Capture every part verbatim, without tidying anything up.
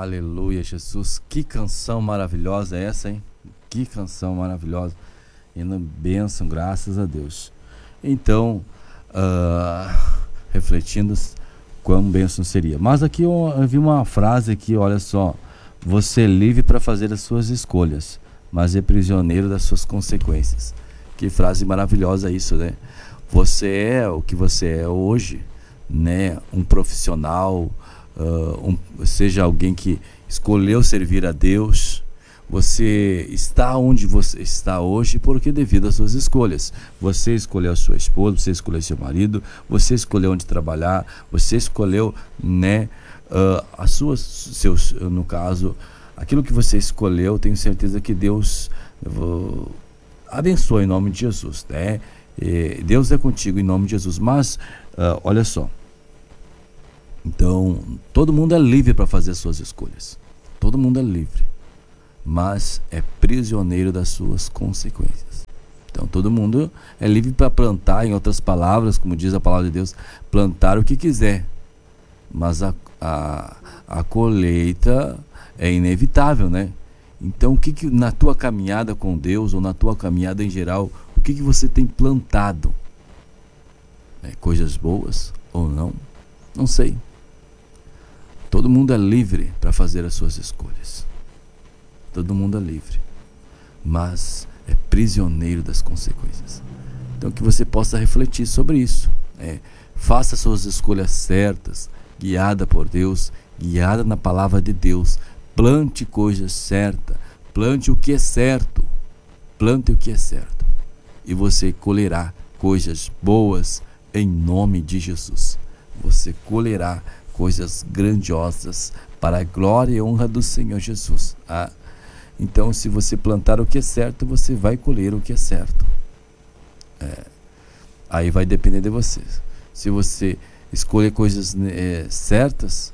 Aleluia, Jesus. Que canção maravilhosa é essa, hein? Que canção maravilhosa. E na bênção, graças a Deus. Então, uh, refletindo quão bênção seria. Mas aqui eu, eu vi uma frase aqui, olha só. Você é livre para fazer as suas escolhas, mas é prisioneiro das suas consequências. Que frase maravilhosa isso, né? Você é o que você é hoje, né? Um profissional, uh, um, seja alguém que escolheu servir a Deus. Você está onde você está hoje porque devido às suas escolhas. Você escolheu a sua esposa, você escolheu seu marido, você escolheu onde trabalhar, você escolheu, né, uh, as suas, seus, no caso, aquilo que você escolheu. Tenho certeza que Deus uh, abençoe em nome de Jesus, né? E Deus é contigo em nome de Jesus. Mas uh, olha só, então todo mundo é livre para fazer as suas escolhas. Todo mundo é livre, mas é prisioneiro das suas consequências. Então todo mundo é livre para plantar, em outras palavras, como diz a palavra de Deus, plantar o que quiser, mas a, a, a colheita é inevitável, né? Então o que, que na tua caminhada com Deus, ou na tua caminhada em geral, o que, que você tem plantado? É, coisas boas ou não? Não sei. Todo mundo é livre para fazer as suas escolhas. Todo mundo é livre, mas é prisioneiro das consequências. Então que você possa refletir sobre isso, né? Faça suas escolhas certas, guiada por Deus, guiada na palavra de Deus. Plante coisas certas, plante o que é certo, plante o que é certo, e você colherá coisas boas em nome de Jesus. Você colherá coisas grandiosas para a glória e honra do Senhor Jesus. Ah, então, se você plantar o que é certo, você vai colher o que é certo. É, aí vai depender de você. Se você escolher coisas é, certas,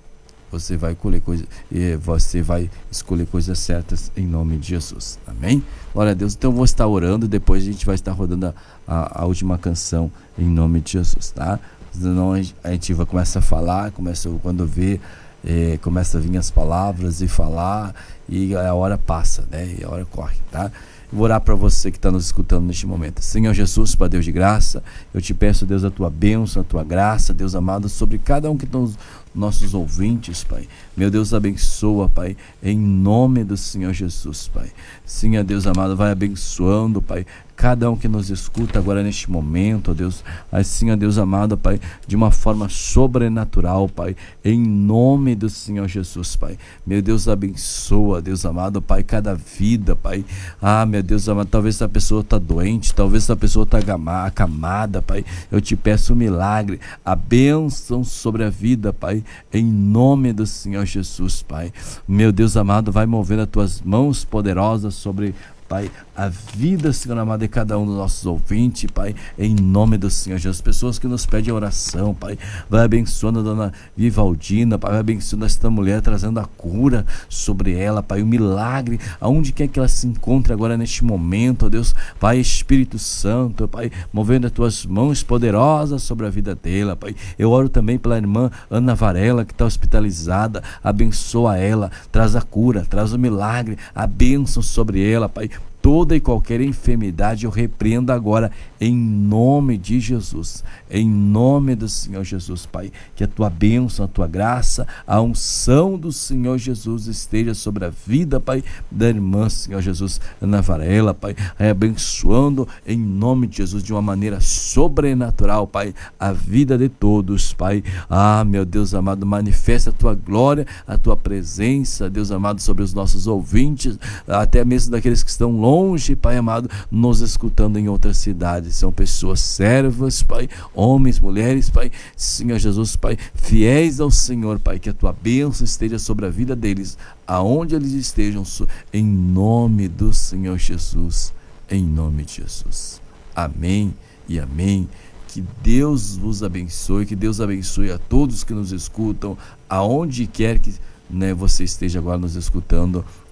você vai colher coisas, e você vai escolher coisas certas em nome de Jesus. Amém? Glória a Deus. Então eu vou estar orando e depois a gente vai estar rodando a, a, a última canção em nome de Jesus, tá? Senão a gente vai começar a falar, começa quando vê, é, começa a vir as palavras e falar, e a hora passa, né? E a hora corre, tá? Vou orar para você que está nos escutando neste momento. Senhor Jesus, Pai Deus de graça, eu te peço, Deus, a tua bênção, a tua graça, Deus amado, sobre cada um que estão nossos ouvintes, Pai. Meu Deus, abençoa, Pai, em nome do Senhor Jesus, Pai. Sim, Deus amado, vai abençoando, Pai, cada um que nos escuta agora neste momento, ó Deus, assim, ó Deus amado, Pai, de uma forma sobrenatural, Pai, em nome do Senhor Jesus, Pai. Meu Deus, abençoa, Deus amado, Pai, cada vida, Pai. Ah, meu Deus amado, talvez essa pessoa está doente, talvez essa pessoa está acamada, Pai. Eu te peço um milagre, a bênção sobre a vida, Pai, em nome do Senhor Jesus, Pai. Meu Deus amado, vai movendo as tuas mãos poderosas sobre, Pai, a vida, Senhor amado, de cada um dos nossos ouvintes, Pai, em nome do Senhor Jesus. Pessoas que nos pedem oração, Pai, vai abençoando a dona Vivaldina, Pai, vai abençoando esta mulher, trazendo a cura sobre ela, Pai, o milagre, aonde quer que ela se encontre agora neste momento, ó Deus, Pai, Espírito Santo, Pai, movendo as tuas mãos poderosas sobre a vida dela, Pai. Eu oro também pela irmã Ana Varela, que está hospitalizada, abençoa ela, traz a cura, traz o milagre, a bênção sobre ela, Pai. Toda e qualquer enfermidade eu repreendo agora em nome de Jesus, em nome do Senhor Jesus, Pai. Que a tua bênção, a tua graça, a unção do Senhor Jesus esteja sobre a vida, Pai, da irmã, Senhor Jesus, Ana Varela, Pai, abençoando em nome de Jesus de uma maneira sobrenatural, Pai, a vida de todos, Pai. Ah, meu Deus amado, manifesta a tua glória, a tua presença, Deus amado, sobre os nossos ouvintes, até mesmo daqueles que estão longe, longe, Pai amado, nos escutando em outras cidades. São pessoas servas, Pai, homens, mulheres, Pai, Senhor Jesus, Pai, fiéis ao Senhor, Pai, que a tua bênção esteja sobre a vida deles, aonde eles estejam, em nome do Senhor Jesus, em nome de Jesus. Amém e amém. Que Deus vos abençoe, que Deus abençoe a todos que nos escutam, aonde quer que, né, você esteja agora nos escutando,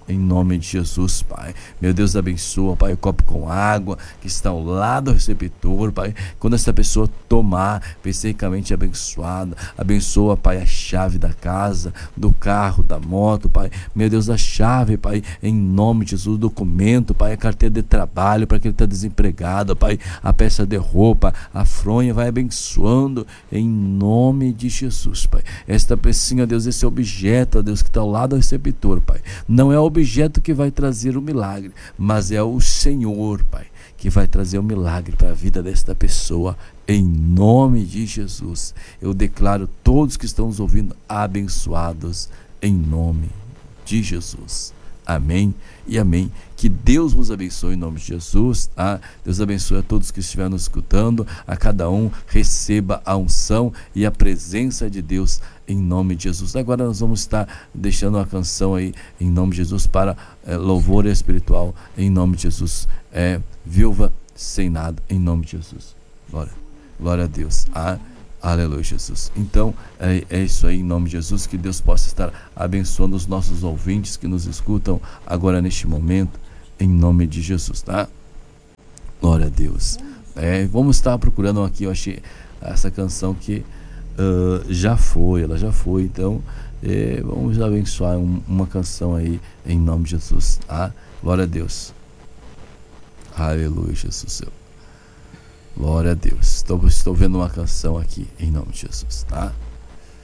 em nome de Jesus, Pai. Meu Deus, abençoa, Pai, o copo com água que está ao lado do receptor, Pai. Quando essa pessoa tomar, vai ser ricamente abençoada. Abençoa, Pai, a chave da casa, do carro, da moto, Pai. Meu Deus, a chave, Pai, em nome de Jesus, o documento, Pai, a carteira de trabalho para quem está desempregado, Pai, a peça de roupa, a fronha, vai abençoando em nome de Jesus, Pai. Esta pecinha, Deus, esse objeto, Deus, que está ao lado do receptor, Pai, não é o objeto que vai trazer o milagre, mas é o Senhor, Pai, que vai trazer o milagre para a vida desta pessoa, em nome de Jesus. Eu declaro todos que estão nos ouvindo abençoados, em nome de Jesus. Amém e amém. Que Deus vos abençoe em nome de Jesus, tá? Deus abençoe a todos que estiveram nos escutando, a cada um receba a unção e a presença de Deus em nome de Jesus. Agora nós vamos estar deixando uma canção aí em nome de Jesus para é, louvor espiritual em nome de Jesus. É Viúva Sem Nada em nome de Jesus. Glória, glória a Deus. Ah, aleluia, Jesus. Então, é, é isso aí, em nome de Jesus, que Deus possa estar abençoando os nossos ouvintes que nos escutam agora neste momento, em nome de Jesus, tá? Glória a Deus. É, vamos estar procurando aqui, eu achei essa canção que uh, já foi, ela já foi, então é, vamos abençoar um, uma canção aí, em nome de Jesus, tá? Glória a Deus. Aleluia, Jesus. Glória a Deus. Estou, estou vendo uma canção aqui em nome de Jesus, tá?